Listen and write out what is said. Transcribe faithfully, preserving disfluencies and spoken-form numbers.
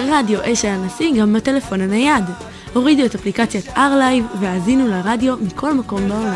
רדיו אשל הנשיא גם בטלפון הנייד. הורידו את אפליקציית R-Live והאזינו לרדיו מכל מקום בעולם.